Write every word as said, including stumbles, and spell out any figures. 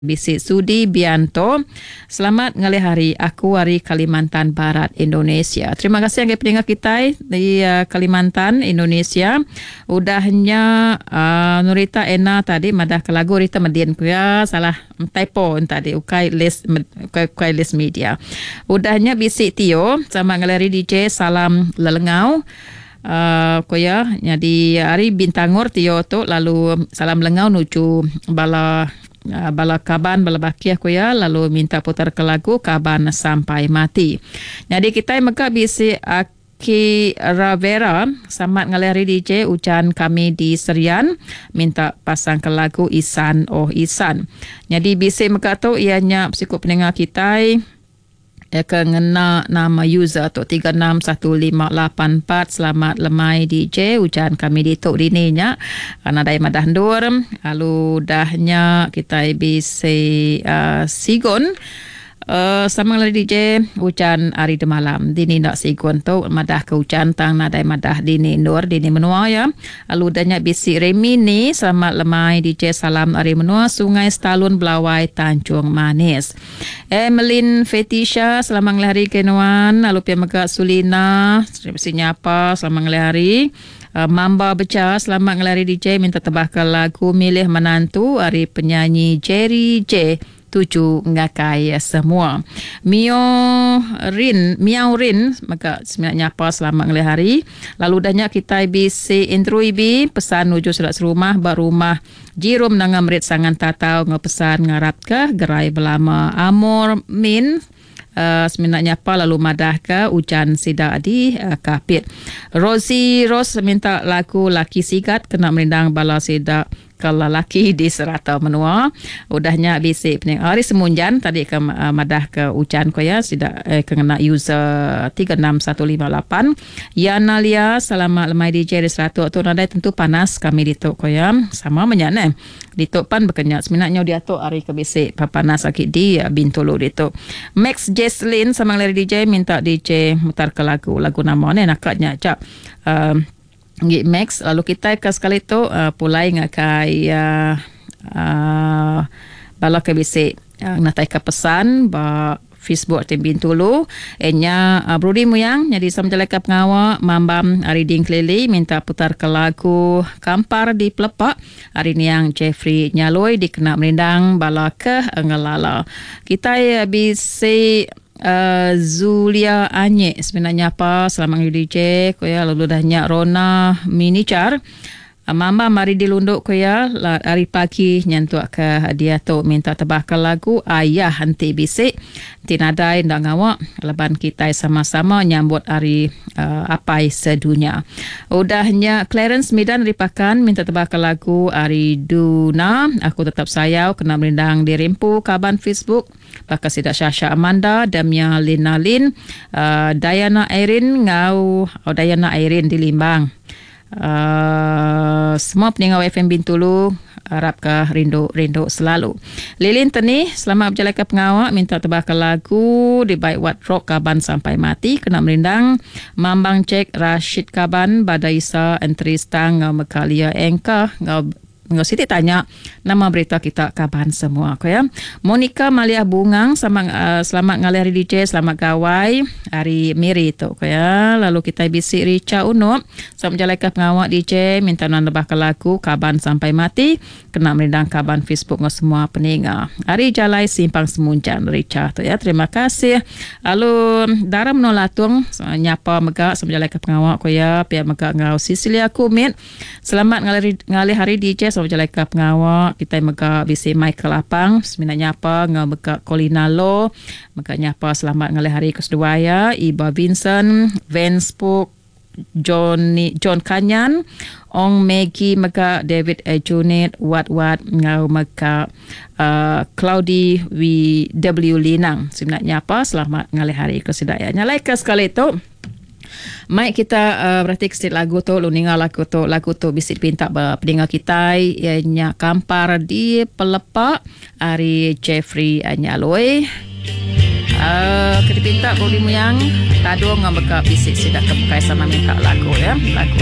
Bisik Sudi Bianto. Selamat ngalih hari aku hari Kalimantan Barat Indonesia. Terima kasih yang pendengar kita di uh, Kalimantan Indonesia. Udahnya uh, Nurita Ena tadi madah ke lagu Rita Medin ku ya salah typo tadi ukai list ukai, ukai list media. Udahnya Bisik Tio sama ngalih D J salam lelengau. Uh, koya jadi hari Bintangur Tio tu lalu salam lengau nuju bala Uh, bala kaban bala bakiah ko ya lalu minta putar ke lagu kaban sampai mati. Jadi kita maka bisi Aki Ravera samat ngaleri D J ucan kami di Serian minta pasang ke lagu Isan oh Isan. Jadi bisi maka tu ianya psikop pendengar kita ya kena nama user tu tiga enam satu lima lapan empat. Selamat lemai D J ucapan kami di tok dininya karena dai madah ndur lalu dahnya kita bisa uh, sigon Uh, sama lagi D J ucan hari de malam dini nak sigon tu madah ke ucan tang nadai madah dini nur dini menua ya lalu danya bisi Remini selamat lemai D J salam hari menua Sungai Stalun Belawai Tanjung Manis. Emeline Fetisha selamat hari kenuan lalu pia megak Sulina terima apa selamat hari. Uh, Mamba Beca selamat ngelari D J minta tebahkan lagu Milih Menantu hari penyanyi Jerry J tujuh ngakai semua. Mio Rin, Miao Rin, maka sebenarnya apa selamat ngelih hari. Lalu dahnya kita bisi intro ibi pesan nuju surat serumah barumah jirum nangam rit sangan tatau ngepesan ngarap ke gerai belama Amor Min. Uh, sebenarnya apa lalu madah ke ujan sidak di uh, kapit. Rosie Ros minta lagu Laki Sigat kena merindang bala sidak kalau laki di serata menua. Udahnya bisik pening hari semunjan tadi ke uh, madah ke ujan ko ya sidak eh, kena user tiga enam satu lima lapan. Yana Lia selamat lemai D J di serata tu nadai tentu panas kami di tok ko ya sama menyane di tok pan berkenyak sebenarnya dia tok hari ke bisik panas sakit di uh, Bintulu di tok. Max Jesslyn sama lari D J minta D J mutar ke lagu lagu nama ni nakatnya cak uh, Git Max lalu kita ke sekali tu uh, pulai ngakai uh, uh, bala ke bisik uh, natai ke pesan ba Facebook tim Bintulu enya uh, Brody Muyang jadi samjalaka pengawa mambam hari ding kelili minta putar ke lagu Kampar di Pelepak hari ni yang Jeffrey Nyaloi dikena merindang bala ke ngelala kita ya bisi Uh, Zulia Anye sebenarnya apa selamat D J ko ya lalu dahnya Rona Minicar uh, mama mari dilunduk ko ya hari pagi nyantuk ke dia tu minta tebahkan lagu Ayah Henti Bisik tinadai ndak ngawak leban kita sama-sama nyambut hari uh, apai sedunia. Udahnya Clarence Midan ripakan minta tebahkan lagu Ari Duna aku tetap sayau kena merindang di Rimpu kaban Facebook Pakar Sidak Syasha Amanda Damia Lina Lin uh, Diana Airin ngau oh, Diana Airin di Limbang uh, semua peninggal F M Bintulu harap ke rindu-rindu selalu. Lilin Teni selamat berjalan ke pengawak minta tebahkan lagu di Baik Wat Rock kaban sampai mati kena merindang Mambang Cek Rashid kaban Badaisa Entristang ngau Mekalia Engka ngau Ngau Siti tanya nama berita kita kaban semua ko ya. Monica Malia Bungang sama uh, selamat ngalih hari D J selamat gawai hari Miri tu ko ya. Lalu kita bisi Richa Uno selamat jalan ke pengawak D J minta nambahkan lagu kaban sampai mati kena merindang kaban Facebook ngau semua peninga. Hari Jalai Simpang Semunjan Richa tu ya. Terima kasih. Lalu Dara Menolatung nyapa megak selamat jalan ke pengawak ko ya pihak megak ngau Sisilia Kumit selamat ngalih ngalih hari D J berjalan ke pengawak kita mega bisi Michael Apang sebenarnya apa ngau mega Colina Lo mega nyapa selamat ngalih hari kedua ya Iba Vincent Vance Spook Johnny John Kanyan Ong Maggie mega David Junet Wat Wat ngau mega uh, Claudi W W Linang sebenarnya apa selamat ngalih hari kesedaya nyalai ke sekali tu. Mai kita uh, berarti kestit lagu tu luninga lagu tu lagu tu bisik pinta pendengar kita ianya Kampar di Pelepak hari Jeffrey Nyaloi uh, kita pinta Brody Muyang tadu ngambeka bisik sidak kebukai sama minta lagu ya lagu